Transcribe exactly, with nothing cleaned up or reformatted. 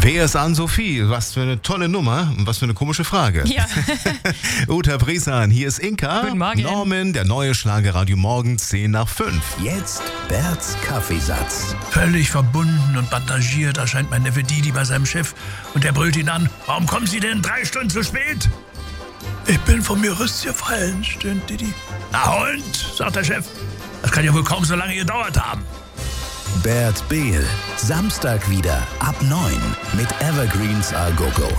Wer ist Ann-Sophie? Was für eine tolle Nummer und was für eine komische Frage. Ja. Uta Bresan, hier ist Inka. Guten Morgen. Norman, der neue Schlagerradio Morgen, zehn nach fünf. Jetzt Berts Kaffeesatz. Völlig verbunden und bandagiert erscheint mein Neffe Didi bei seinem Chef und der brüllt ihn an. Warum kommen Sie denn drei Stunden zu spät? Ich bin vom Gerüst gefallen, stöhnt Didi. Na und, sagt der Chef. Das kann ja wohl kaum so lange gedauert haben. Bert Behl, Samstag wieder ab neun mit Evergreens Al Gogo.